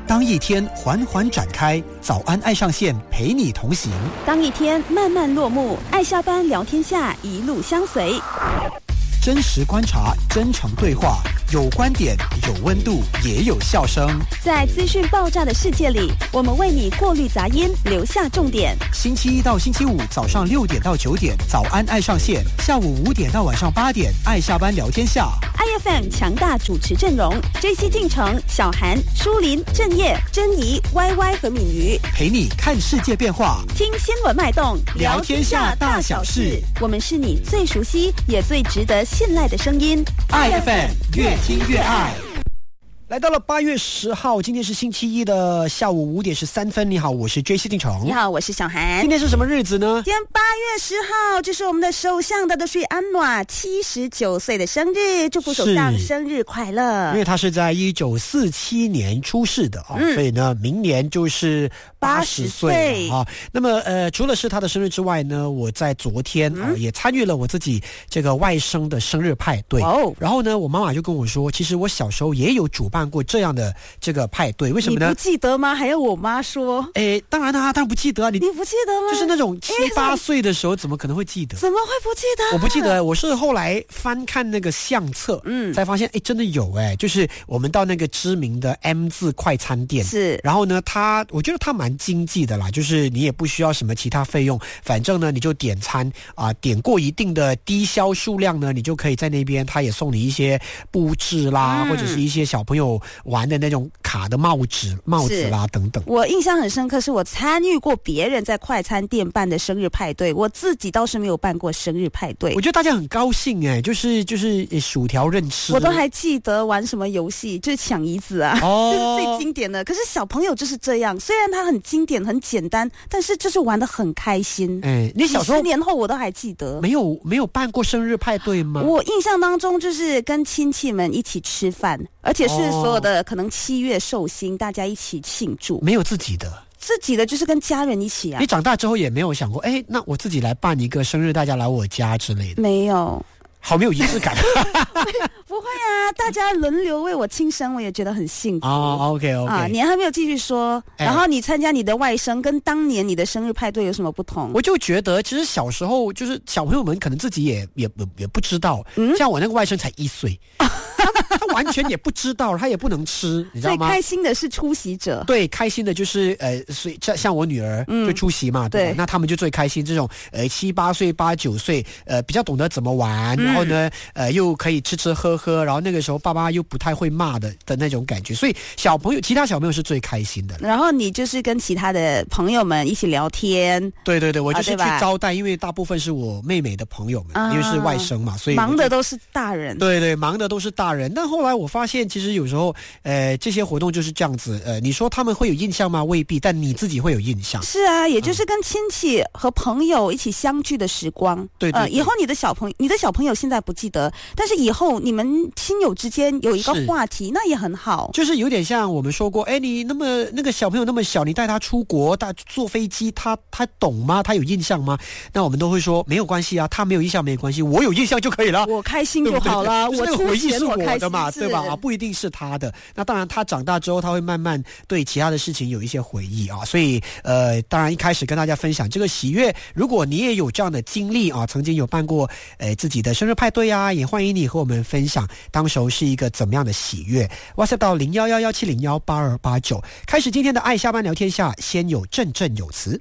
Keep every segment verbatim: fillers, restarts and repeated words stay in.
当一天缓缓展开，早安爱上线陪你同行； 当一天慢慢落幕，爱下班聊天下一路相随。 真实观察，真诚对话，有观点，有温度，也有笑声。 在资讯爆炸的世界里，我们为你过滤杂音，留下重点。 星期一到星期五早上六点到九点，早安爱上线；下午五点到晚上八点，爱下班聊天下。 I F M 强大主持阵容 ：J C 进城、小韩、舒林、郑业、珍妮、Y Y 和敏瑜， 陪你看世界变化， 听新闻脉动， 聊天下大小事。 我们是你最熟悉也最值得信赖的声音。 I F M 越听越爱。来到了八月十号，今天是星期一的下午五点十三分。你好，我是 J C 进城。 你好，我是小韩。 今天是什么日子呢？ 今天八月十号，这是我们的首相达德瑞安诺七十九岁的生日，祝福首相生日快乐。 因为他是在一九四七年出世的啊、嗯，所以呢，明年就是八十岁啊。那么呃，除了是他的生日之外呢，我在昨天啊、嗯、也参与了我自己这个外甥的生日派对。哦，然后呢，我妈妈就跟我说，其实我小时候也有主办过这样的这个派对，为什么呢？ 你不记得吗？还要我妈说？ 诶，当然啊，当然不记得啊。你你不记得吗？ 就是那种七八岁的时候，怎么可能会记得？ 怎么会不记得？ 我不记得，我是后来翻看那个相册，嗯，才发现，哎，真的有哎，就是我们到那个知名的 M 字快餐店， 是， 然后呢，他我觉得他蛮经济的啦，就是你也不需要什么其他费用，反正呢，你就点餐啊、呃，点过一定的低消数量呢，你就可以在那边，他也送你一些布置啦，嗯、或者是一些小朋友玩的那种卡的帽子、帽子啦等等。 我印象很深刻，是我参与过别人在快餐店办的生日派对，我自己倒是没有办过生日派对。 我觉得大家很高兴哎，就是就是薯条认吃， 我都还记得玩什么游戏，就是抢椅子啊，哦、就是最经典的。可是小朋友就是这样，虽然它很经典、很简单，但是就是玩得很开心。哎， 你小时候几十年后我都还记得， 没有没有办过生日派对吗？ 我印象当中就是跟亲戚们一起吃饭，而且是所有的、哦、可能七月寿星，大家一起庆祝， 没有自己的。 自己的就是跟家人一起啊。 你长大之后也没有想过，哎，那我自己来办一个生日，大家来我家之类的？ 没有。 好没有仪式感。 不会啊，大家轮流为我庆生，我也觉得很幸福。 哦 ，OK OK 啊，你还没有继续说，然后你参加你的外甥，跟当年你的生日派对有什么不同？ 我就觉得，其实小时候就是小朋友们可能自己也也也不知道，嗯，像我那个外甥才一岁。他, 他完全也不知道，他也不能吃，你知道吗？ 最开心的是出席者， 对，开心的就是呃，所以像像我女儿就出席嘛，嗯、对吧？对，那他们就最开心。这种呃七八岁、八九岁，呃比较懂得怎么玩，嗯、然后呢，呃又可以吃吃喝喝，然后那个时候爸爸又不太会骂的的那种感觉，所以小朋友，其他小朋友是最开心的。 然后你就是跟其他的朋友们一起聊天， 对对对，我就是去招待，啊、因为大部分是我妹妹的朋友们，啊、因为是外甥嘛，所以忙的都是大人。 对对，忙的都是大人。但后来我发现，其实有时候，呃，这些活动就是这样子。呃，你说他们会有印象吗？未必，但你自己会有印象。 是啊，也就是跟亲戚和朋友一起相聚的时光。嗯、 对, 对, 对、呃， 以后你的小朋友，你的小朋友现在不记得，但是以后你们亲友之间有一个话题，那也很好。 就是有点像我们说过，哎，你那么那个小朋友那么小，你带他出国，带坐飞机，他他懂吗？他有印象吗？那我们都会说没有关系啊，他没有印象没关系，我有印象就可以了， 我开心就好了。 对对对，我出钱我开心嘛， 对吧？啊，不一定是他的。那当然，他长大之后，他会慢慢对其他的事情有一些回忆啊。所以，呃，当然一开始跟大家分享这个喜悦，如果你也有这样的经历啊，曾经有办过呃自己的生日派对啊，也欢迎你和我们分享当时候是一个怎么样的喜悦。WhatsApp 到零幺幺幺七零幺八二八九，开始今天的爱下班聊天下，先有振振有词。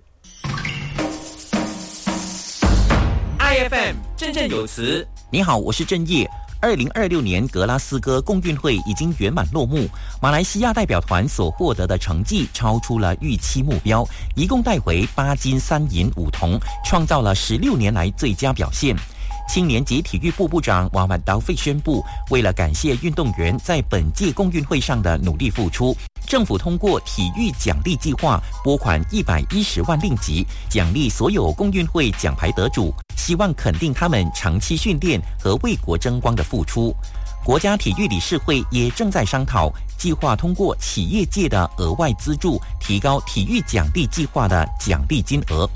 I F M 振振有词，你好，我是郑业。二零二六年格拉斯哥共运会已经圆满落幕，马来西亚代表团所获得的成绩超出了预期目标，一共带回八金三银五铜，创造了十六年来最佳表现。青年及体育部部长瓦曼刀费宣布，为了感谢运动员在本届共运会上的努力付出，政府通过体育奖励计划拨款一百一十万令吉，奖励所有共运会奖牌得主，希望肯定他们长期训练和为国争光的付出。国家体育理事会也正在商讨计划，通过企业界的额外资助，提高体育奖励计划的奖励金额。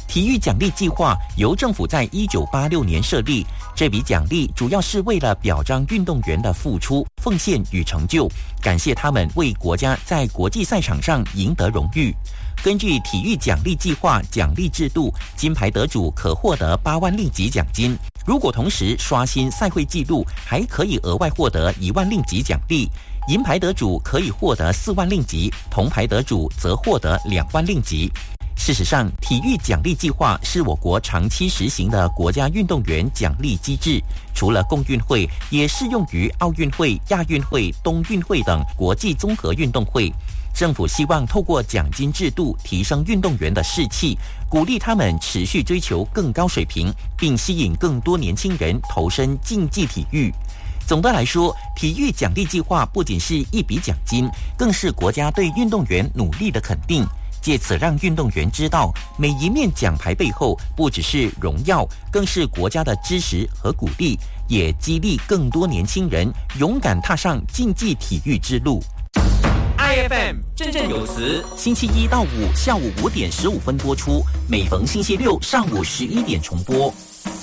体育奖励计划由政府在一九八六年设立，这笔奖励主要是为了表彰运动员的付出、奉献与成就，感谢他们为国家在国际赛场上赢得荣誉。根据体育奖励计划奖励制度，金牌得主可获得八万令吉奖金，如果同时刷新赛会纪录，还可以额外获得一万令吉奖励。银牌得主可以获得四万令吉，铜牌得主则获得两万令吉。事实上，体育奖励计划是我国长期实行的国家运动员奖励机制，除了共运会，也适用于奥运会、亚运会、冬运会等国际综合运动会。政府希望透过奖金制度提升运动员的士气，鼓励他们持续追求更高水平，并吸引更多年轻人投身竞技体育。总的来说，体育奖励计划不仅是一笔奖金，更是国家对运动员努力的肯定，借此让运动员知道，每一面奖牌背后不只是荣耀，更是国家的支持和鼓励，也激励更多年轻人勇敢踏上竞技体育之路。 I F M 振振有词， 星期一到五下午五点十五分播出，每逢星期六上午十一点重播。